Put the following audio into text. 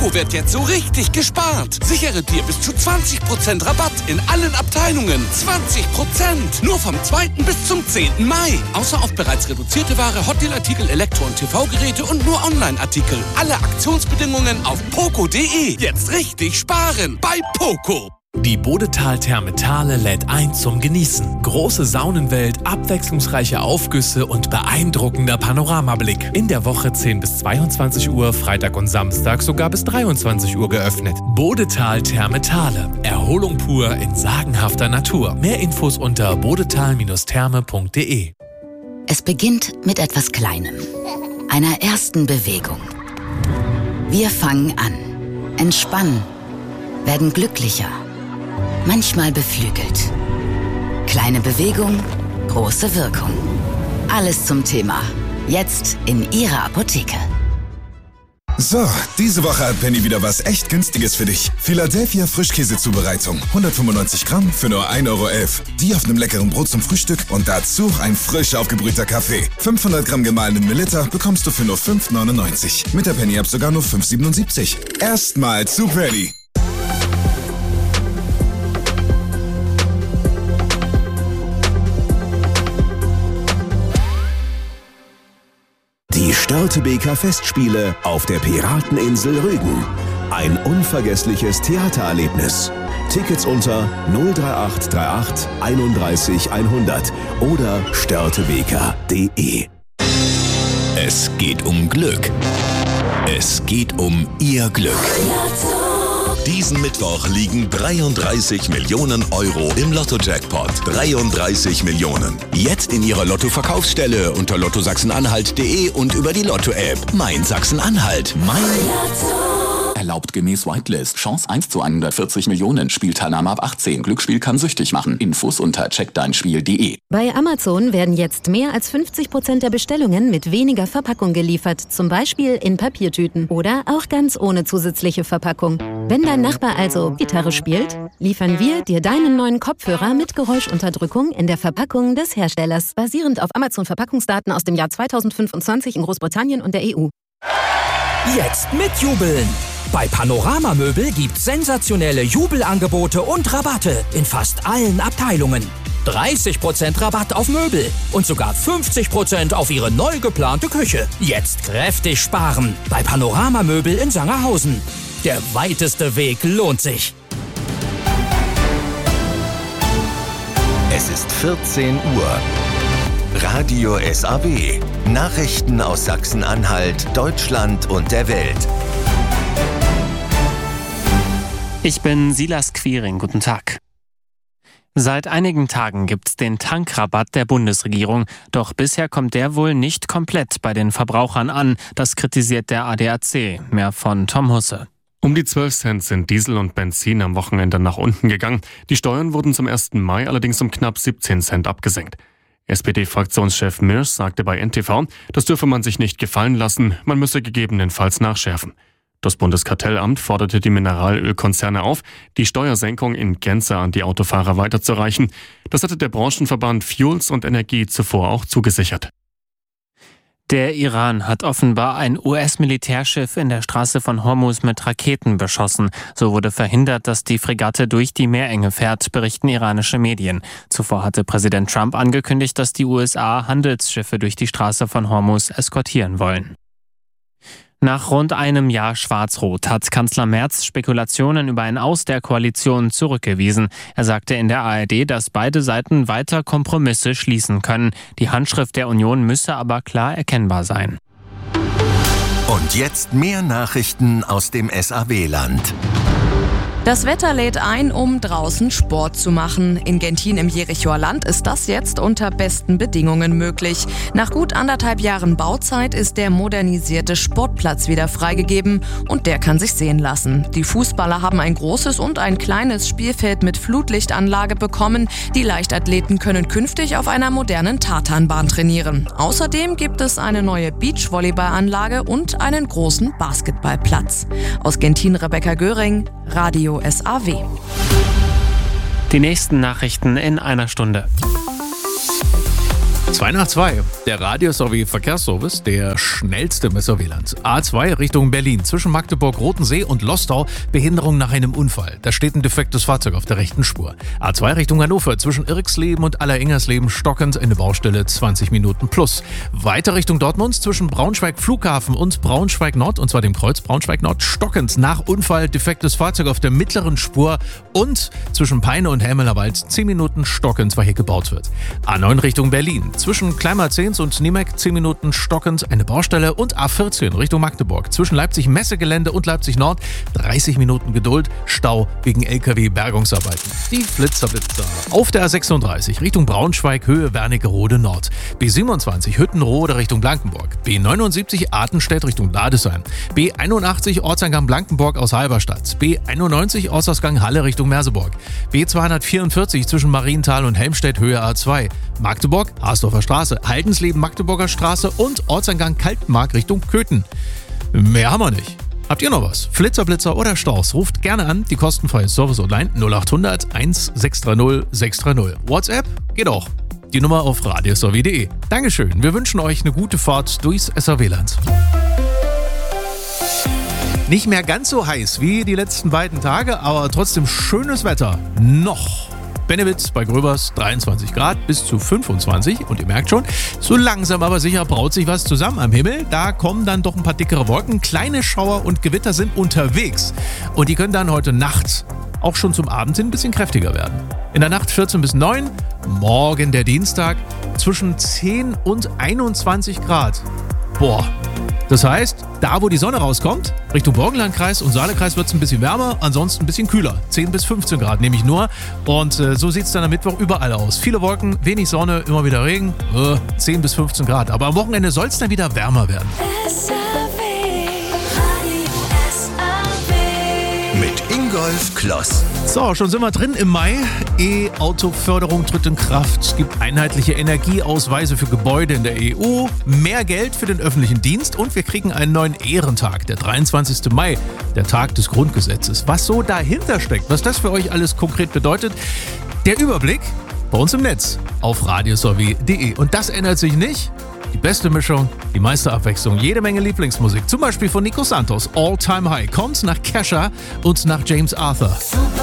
Poco wird jetzt so richtig gespart. Sichere dir bis zu 20% Rabatt in allen Abteilungen. 20%! Nur vom 2. bis zum 10. Mai. Außer auf bereits reduzierte Ware, Hotdeal-Artikel, Elektro- und TV-Geräte und nur Online-Artikel. Alle Aktionsbedingungen auf poco.de. Jetzt richtig sparen bei Poco. Die Bodetal-Therme Thale lädt ein zum Genießen. Große Saunenwelt, abwechslungsreiche Aufgüsse und beeindruckender Panoramablick. In der Woche 10 bis 22 Uhr, Freitag und Samstag sogar bis 23 Uhr geöffnet. Bodetal-Therme Thale. Erholung pur in sagenhafter Natur. Mehr Infos unter bodetal-therme.de. Es beginnt mit etwas Kleinem. Einer ersten Bewegung. Wir fangen an, entspannen, werden glücklicher. Manchmal beflügelt. Kleine Bewegung, große Wirkung. Alles zum Thema. Jetzt in Ihrer Apotheke. So, diese Woche hat Penny wieder was echt Günstiges für dich. Philadelphia Frischkäse-Zubereitung. 195 Gramm für nur 1,11 €. Die auf einem leckeren Brot zum Frühstück und dazu ein frisch aufgebrühter Kaffee. 500 Gramm gemahlenen Melitta bekommst du für nur 5,99 €. Mit der Penny-App sogar nur 5,77 €. Erstmal zu Penny. Die Störtebeker Festspiele auf der Pirateninsel Rügen. Ein unvergessliches Theatererlebnis. Tickets unter 03838 31 100 oder störtebeker.de. Es geht um Glück. Es geht um Ihr Glück. Diesen Mittwoch liegen 33 Millionen € im Lotto-Jackpot. 33 Millionen. Jetzt in Ihrer Lotto-Verkaufsstelle unter lottosachsen-anhalt.de und über die Lotto-App. Mein Sachsen-Anhalt. Mein Lotto. Erlaubt gemäß Whitelist. Chance 1 zu 140 Millionen. Spielteilnahme ab 18. Glücksspiel kann süchtig machen. Infos unter checkdeinspiel.de. Bei Amazon werden jetzt mehr als 50% der Bestellungen mit weniger Verpackung geliefert. Zum Beispiel in Papiertüten oder auch ganz ohne zusätzliche Verpackung. Wenn dein Nachbar also Gitarre spielt, liefern wir dir deinen neuen Kopfhörer mit Geräuschunterdrückung in der Verpackung des Herstellers. Basierend auf Amazon-Verpackungsdaten aus dem Jahr 2025 in Großbritannien und der EU. Jetzt mitjubeln! Bei Panorama Möbel gibt's sensationelle Jubelangebote und Rabatte in fast allen Abteilungen. 30% Rabatt auf Möbel und sogar 50% auf Ihre neu geplante Küche. Jetzt kräftig sparen bei Panorama Möbel in Sangerhausen. Der weiteste Weg lohnt sich. Es ist 14 Uhr. Radio SAW. Nachrichten aus Sachsen-Anhalt, Deutschland und der Welt. Ich bin Silas Quiring. Guten Tag. Seit einigen Tagen gibt's den Tankrabatt der Bundesregierung. Doch bisher kommt der wohl nicht komplett bei den Verbrauchern an. Das kritisiert der ADAC. Mehr von Tom Husse. Um die 12 Cent sind Diesel und Benzin am Wochenende nach unten gegangen. Die Steuern wurden zum 1. Mai allerdings um knapp 17 Cent abgesenkt. SPD-Fraktionschef Mirsch sagte bei NTV, das dürfe man sich nicht gefallen lassen, man müsse gegebenenfalls nachschärfen. Das Bundeskartellamt forderte die Mineralölkonzerne auf, die Steuersenkung in Gänze an die Autofahrer weiterzureichen. Das hatte der Branchenverband Fuels und Energie zuvor auch zugesichert. Der Iran hat offenbar ein US-Militärschiff in der Straße von Hormuz mit Raketen beschossen. So wurde verhindert, dass die Fregatte durch die Meerenge fährt, berichten iranische Medien. Zuvor hatte Präsident Trump angekündigt, dass die USA Handelsschiffe durch die Straße von Hormuz eskortieren wollen. Nach rund einem Jahr Schwarz-Rot hat Kanzler Merz Spekulationen über ein Aus der Koalition zurückgewiesen. Er sagte in der ARD, dass beide Seiten weiter Kompromisse schließen können. Die Handschrift der Union müsse aber klar erkennbar sein. Und jetzt mehr Nachrichten aus dem SAW-Land. Das Wetter lädt ein, um draußen Sport zu machen. In Gentin im Jerichoer Land ist das jetzt unter besten Bedingungen möglich. Nach gut 1,5 Jahren Bauzeit ist der modernisierte Sportplatz wieder freigegeben und der kann sich sehen lassen. Die Fußballer haben ein großes und ein kleines Spielfeld mit Flutlichtanlage bekommen. Die Leichtathleten können künftig auf einer modernen Tartanbahn trainieren. Außerdem gibt es eine neue Beachvolleyballanlage und einen großen Basketballplatz. Aus Gentin Rebecca Göring, Radio SAW. Die nächsten Nachrichten in einer Stunde. 2 nach 2. Der Radio-Verkehrsservice, der schnellste im SRW-Land. A2 Richtung Berlin. Zwischen Magdeburg-Rotensee und Lostau Behinderung nach einem Unfall. Da steht ein defektes Fahrzeug auf der rechten Spur. A2 Richtung Hannover. Zwischen Irxleben und Alleringers-Leben stockend eine Baustelle 20 Minuten plus. Weiter Richtung Dortmund. Zwischen Braunschweig-Flughafen und Braunschweig-Nord, und zwar dem Kreuz Braunschweig-Nord, stockend nach Unfall defektes Fahrzeug auf der mittleren Spur. Und zwischen Peine und Helmelerwald 10 Minuten stockend, weil hier gebaut wird. A9 Richtung Berlin. Zwischen Kleinmarzens und Niemek 10 Minuten stockend eine Baustelle. Und A14 Richtung Magdeburg. Zwischen Leipzig-Messegelände und Leipzig-Nord 30 Minuten Geduld. Stau wegen LKW-Bergungsarbeiten. Die Blitzerblitzer. Auf der A36 Richtung Braunschweig, Höhe Wernigerode Nord. B27 Hüttenrode Richtung Blankenburg. B79 Artenstedt Richtung Ladesheim. B81 Ortseingang Blankenburg aus Halberstadt. B91 Ortsausgang Halle Richtung Merseburg. B244 zwischen Marienthal und Helmstedt, Höhe A2. Magdeburg, Harsdorfer Straße, Haldensleben, Magdeburger Straße und Ortseingang Kaltenmark Richtung Köthen. Mehr haben wir nicht. Habt ihr noch was? Flitzer, Blitzer oder Staus? Ruft gerne an. Die kostenfreie Service-Hotline 0800 1630 630. WhatsApp geht auch. Die Nummer auf radiosrw.de. Dankeschön. Wir wünschen euch eine gute Fahrt durchs SRW-Land. Nicht mehr ganz so heiß wie die letzten beiden Tage, aber trotzdem schönes Wetter. Noch. Bennewitz bei Gröbers 23 Grad bis zu 25. Und ihr merkt schon, so langsam aber sicher braut sich was zusammen am Himmel. Da kommen dann doch ein paar dickere Wolken. Kleine Schauer und Gewitter sind unterwegs. Und die können dann heute Nacht auch schon zum Abend hin ein bisschen kräftiger werden. In der Nacht 14 bis 9. Morgen der Dienstag zwischen 10 und 21 Grad. Boah. Das heißt, da wo die Sonne rauskommt, Richtung Burgenlandkreis und Saalekreis wird es ein bisschen wärmer, ansonsten ein bisschen kühler. 10 bis 15 Grad nehme ich nur. Und so sieht es dann am Mittwoch überall aus. Viele Wolken, wenig Sonne, immer wieder Regen, 10 bis 15 Grad. Aber am Wochenende soll es dann wieder wärmer werden. Mit Ingolf Kloss. So, schon sind wir drin im Mai. E-Auto-Förderung tritt in Kraft. Es gibt einheitliche Energieausweise für Gebäude in der EU, mehr Geld für den öffentlichen Dienst und wir kriegen einen neuen Ehrentag, der 23. Mai, der Tag des Grundgesetzes. Was so dahinter steckt, was das für euch alles konkret bedeutet, der Überblick bei uns im Netz auf radiosrw.de. Und das ändert sich nicht. Die beste Mischung, die meiste Abwechslung, jede Menge Lieblingsmusik. Zum Beispiel von Nico Santos, All Time High. Kommt nach Kesha und nach James Arthur.